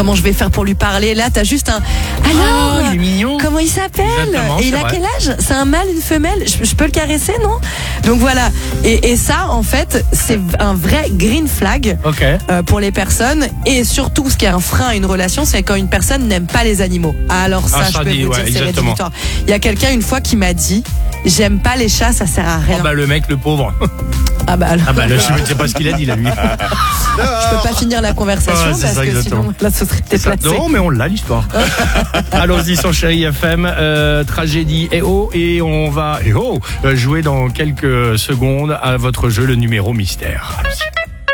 comment je vais faire pour lui parler. Là, t'as juste un alors, il est mignon. comment il s'appelle? Exactement, Et il c'est a vrai. quel âge? C'est un mâle, une femelle? Je peux le caresser, non? Donc voilà. Et ça, en fait, c'est un vrai green flag Ok. pour les personnes. Et surtout, ce qui est un frein à une relation, c'est quand une personne n'aime pas les animaux. Alors ça, je peux dit, vous ouais, dire, c'est exactement. rédhibitoire. Il y a quelqu'un une fois qui m'a dit, j'aime pas les chats, ça sert à rien. Oh bah le mec, le pauvre. Ah bah alors, Ah bah là, je sais pas ce qu'il a dit là, lui. je peux pas finir la conversation Ouais, c'est parce ça, que exactement. sinon la société Ça, placée. non, mais on l'a l'histoire. Allons-y sur Chérie FM, tragédie et on va jouer dans quelques secondes à votre jeu le numéro mystère. Allons-y.